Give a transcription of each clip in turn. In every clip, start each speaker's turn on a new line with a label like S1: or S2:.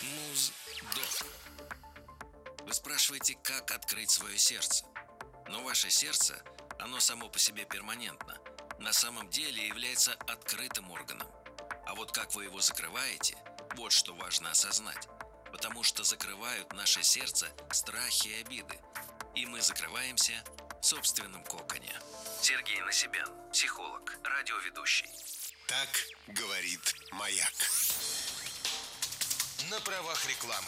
S1: Муздок. Вы спрашиваете, как открыть свое сердце. Но ваше сердце, оно само по себе перманентно, на самом деле является открытым органом. А вот как вы его закрываете, вот что важно осознать. Потому что закрывают наше сердце страхи и обиды. И мы закрываемся в собственном коконе. Сергей Насибян, психолог, радиоведущий.
S2: Так говорит Маяк. На правах рекламы.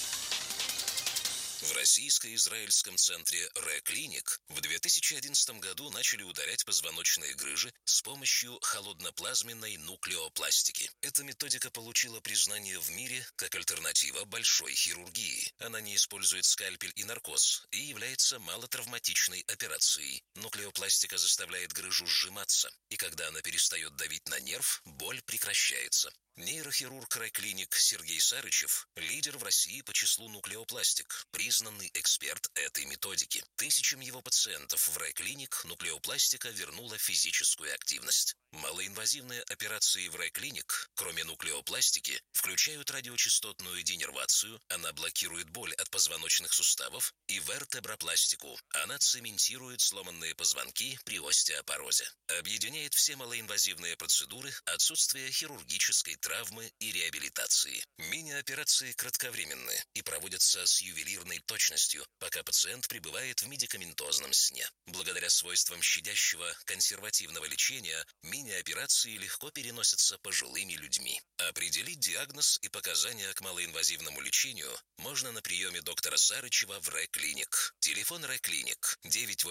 S3: В Российско-израильском центре Ре-Клиник в 2011 году начали удалять позвоночные грыжи с помощью холодноплазменной нуклеопластики. Эта методика получила признание в мире как альтернатива большой хирургии. Она не использует скальпель и наркоз и является малотравматичной операцией. Нуклеопластика заставляет грыжу сжиматься, и когда она перестает давить на нерв, боль прекращается. Нейрохирург Ре-Клиник Сергей Сарычев – лидер в России по числу нуклеопластик, признанный эксперт этой методики. Тысячам его пациентов в Ре-Клиник нуклеопластика вернула физическую активность. Малоинвазивные операции в Ре-Клиник, кроме нуклеопластики, включают радиочастотную денервацию, она блокирует боль от позвоночных суставов, и вертебропластику, она цементирует сломанные позвонки при остеопорозе. Объединяет все малоинвазивные процедуры, отсутствие хирургической травмы и реабилитации. Мини-операции кратковременны и проводятся с ювелирной точностью, пока пациент пребывает в медикаментозном сне. Благодаря свойствам щадящего консервативного лечения, мини-операции легко переносятся пожилыми людьми. Определить диагноз и показания к малоинвазивному лечению можно на приеме доктора Сарычева в Ре-Клиник. Телефон Ре-Клиник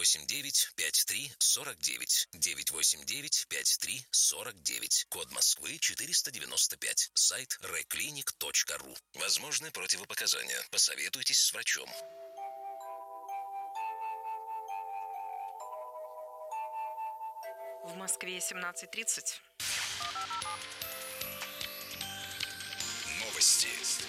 S3: 989-53-49, 989-53-49, код Москвы 495, сайт reclinic.ru. Возможны противопоказания. Посоветуйтесь с врачом.
S4: В Москве 17:30.
S2: Новости.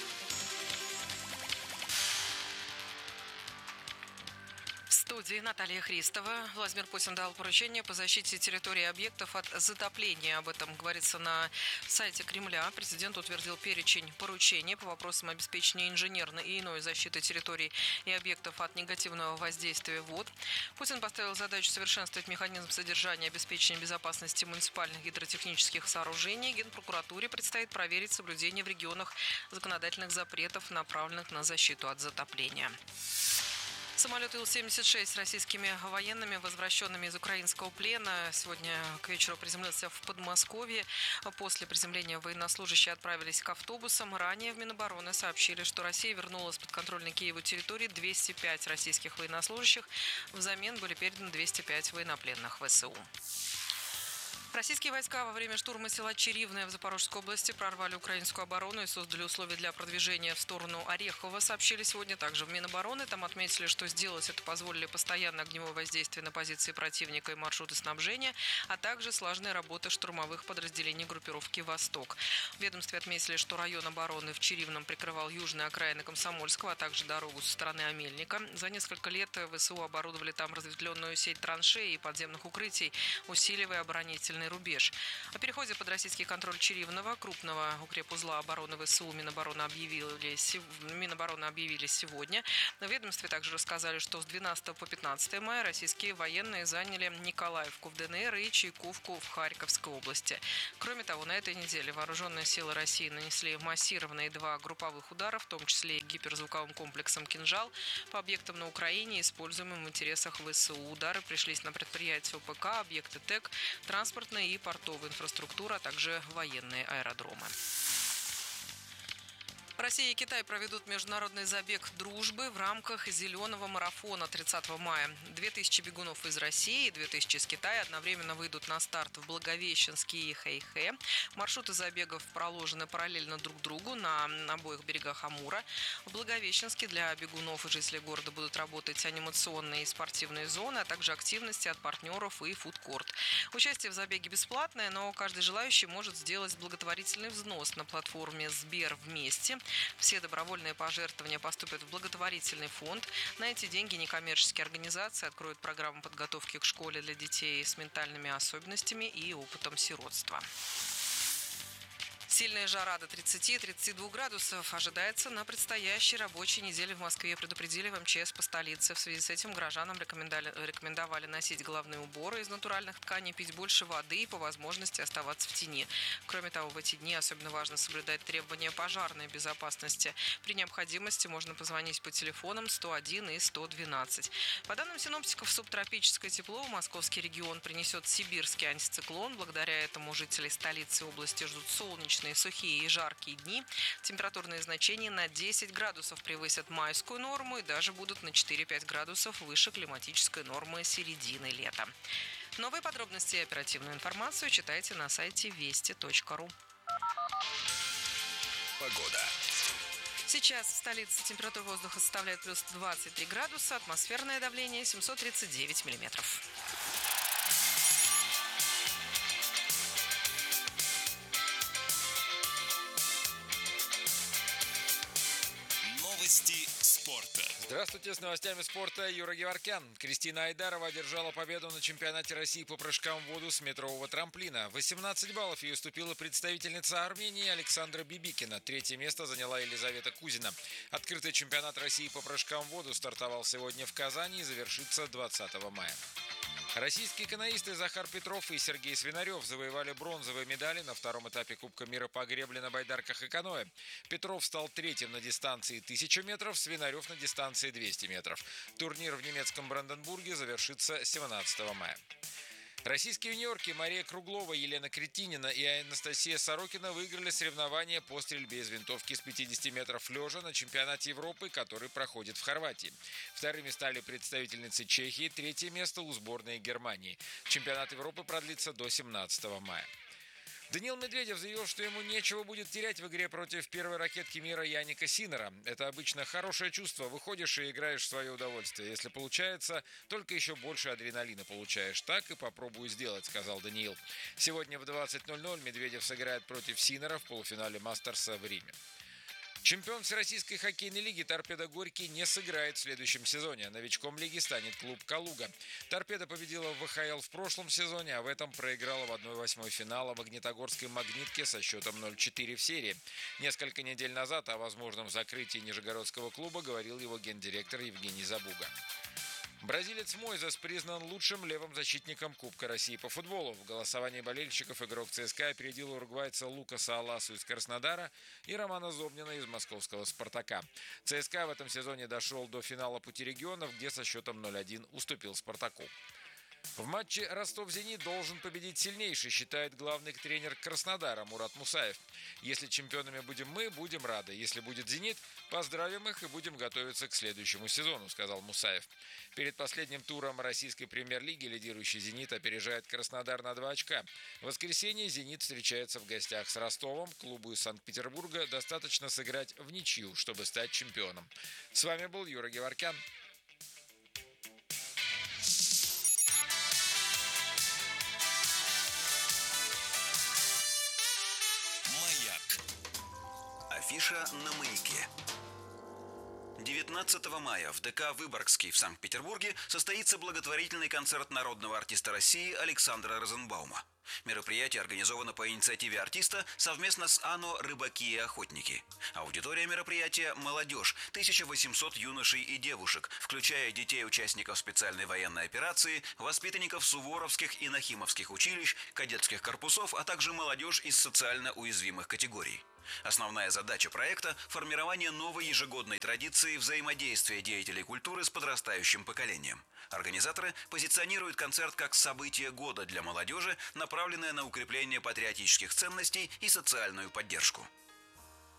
S4: В студии Наталья Христова. Владимир Путин дал поручение по защите территории объектов от затопления. Об этом говорится на сайте Кремля. Президент утвердил перечень поручений по вопросам обеспечения инженерной и иной защиты территорий и объектов от негативного воздействия вод. Путин поставил задачу совершенствовать механизм содержания и обеспечения безопасности муниципальных гидротехнических сооружений. Генпрокуратуре предстоит проверить соблюдение в регионах законодательных запретов, направленных на защиту от затопления. Самолет Ил-76 с российскими военными, возвращенными из украинского плена, сегодня к вечеру приземлился в Подмосковье. После приземления военнослужащие отправились к автобусам. Ранее в Минобороны сообщили, что Россия вернула с подконтрольной Киеву территории 205 российских военнослужащих. Взамен были переданы 205 военнопленных ВСУ. Российские войска во время штурма села Чиривное в Запорожской области прорвали украинскую оборону и создали условия для продвижения в сторону Орехова, сообщили сегодня также в Минобороны. Там отметили, что сделать это позволили постоянное огневое воздействие на позиции противника и маршруты снабжения, а также слаженная работа штурмовых подразделений группировки «Восток». В ведомстве отметили, что район обороны в Чиривном прикрывал южные окраины Комсомольского, а также дорогу со стороны Амельника. За несколько лет ВСУ оборудовали там разветвленную сеть траншей и подземных укрытий, усиливая оборонительный рубеж. О переходе под российский контроль Чиривного, крупного укрепузла обороны ВСУ, Минобороны объявили сегодня. В ведомстве также рассказали, что с 12 по 15 мая российские военные заняли Николаевку в ДНР и Чайковку в Харьковской области. Кроме того, на этой неделе вооруженные силы России нанесли массированные 2 групповых удара, в том числе и гиперзвуковым комплексом «Кинжал» по объектам на Украине, используемым в интересах ВСУ. Удары пришлись на предприятия ОПК, объекты ТЭК, транспортная и портовая инфраструктура, а также военные аэродромы. Россия и Китай проведут международный забег дружбы в рамках зеленого марафона 30 мая. 2000 бегунов из России и 2000 из Китая одновременно выйдут на старт в Благовещенске и Хэйхэ. Маршруты забегов проложены параллельно друг другу на обоих берегах Амура. В Благовещенске для бегунов и жителей города будут работать анимационные и спортивные зоны, а также активности от партнеров и фудкорт. Участие в забеге бесплатное, но каждый желающий может сделать благотворительный взнос на платформе «Сбер вместе». Все добровольные пожертвования поступят в благотворительный фонд. На эти деньги некоммерческие организации откроют программу подготовки к школе для детей с ментальными особенностями и опытом сиротства. Сильная жара до 30-32 градусов ожидается на предстоящей рабочей неделе в Москве, предупредили в МЧС по столице. В связи с этим горожанам рекомендовали носить головные уборы из натуральных тканей, пить больше воды и по возможности оставаться в тени. Кроме того, в эти дни особенно важно соблюдать требования пожарной безопасности. При необходимости можно позвонить по телефонам 101 и 112. По данным синоптиков, субтропическое тепло в московский регион принесет сибирский антициклон. Благодаря этому жители столицы и области ждут солнечные, сухие и жаркие дни. Температурные значения на 10 градусов превысят майскую норму и даже будут на 4-5 градусов выше климатической нормы середины лета. Новые подробности и оперативную информацию читайте на сайте вести.ру.
S3: Погода.
S4: Сейчас в столице температура воздуха составляет плюс 23 градуса, атмосферное давление 739 миллиметров.
S3: Новости спорта.
S5: Здравствуйте, с новостями спорта Юра Геворкян. Кристина Айдарова одержала победу на чемпионате России по прыжкам в воду с метрового трамплина. 18 баллов ей уступила представительница Армении Александра Бибикина. Третье место заняла Елизавета Кузина. Открытый чемпионат России по прыжкам в воду стартовал сегодня в Казани и завершится 20 мая. Российские каноисты Захар Петров и Сергей Свинарев завоевали бронзовые медали на втором этапе Кубка мира по гребле на байдарках и каноэ. Петров стал третьим на дистанции 1000 метров, Свинарев на дистанции 200 метров. Турнир в немецком Бранденбурге завершится 17 мая. Российские юниорки Мария Круглова, Елена Кретинина и Анастасия Сорокина выиграли соревнования по стрельбе из винтовки с 50 метров лежа на чемпионате Европы, который проходит в Хорватии. Вторыми стали представительницы Чехии, третье место у сборной Германии. Чемпионат Европы продлится до 17 мая. Даниил Медведев заявил, что ему нечего будет терять в игре против первой ракетки мира Яника Синнера. Это обычно хорошее чувство. Выходишь и играешь в свое удовольствие. Если получается, только еще больше адреналина получаешь. Так и попробую сделать, сказал Даниил. Сегодня в 20:00 Медведев сыграет против Синнера в полуфинале Мастерса в Риме. Чемпион Всероссийской хоккейной лиги «Торпедо» Горький не сыграет в следующем сезоне. Новичком лиги станет клуб «Калуга». «Торпедо» победила в ВХЛ в прошлом сезоне, а в этом проиграла в 1/8 финала магнитогорской «Магнитке» со счетом 0-4 в серии. Несколько недель назад о возможном закрытии нижегородского клуба говорил его гендиректор Евгений Забуга. Бразилец Мойзес признан лучшим левым защитником Кубка России по футболу. В голосовании болельщиков игрок ЦСКА опередил уругвайца Лукаса Аласу из Краснодара и Романа Зобнина из московского «Спартака». ЦСКА в этом сезоне дошел до финала Пути регионов, где со счетом 0-1 уступил «Спартаку». В матче Ростов-Зенит должен победить сильнейший, считает главный тренер Краснодара Мурат Мусаев. Если чемпионами будем мы, будем рады. Если будет «Зенит», поздравим их и будем готовиться к следующему сезону, сказал Мусаев. Перед последним туром российской премьер-лиги лидирующий «Зенит» опережает Краснодар на 2 очка. В воскресенье «Зенит» встречается в гостях с Ростовом. Клубу из Санкт-Петербурга достаточно сыграть в ничью, чтобы стать чемпионом. С вами был Юра Геворкян.
S6: Афиша на маяке. 19 мая в ДК «Выборгский» в Санкт-Петербурге состоится благотворительный концерт народного артиста России Александра Розенбаума. Мероприятие организовано по инициативе артиста совместно с АНО «Рыбаки и охотники». Аудитория мероприятия – молодежь, 1800 юношей и девушек, включая детей участников специальной военной операции, воспитанников суворовских и нахимовских училищ, кадетских корпусов, а также молодежь из социально уязвимых категорий. Основная задача проекта – формирование новой ежегодной традиции взаимодействия деятелей культуры с подрастающим поколением. Организаторы позиционируют концерт как событие года для молодежи, направленное на укрепление патриотических ценностей и социальную поддержку.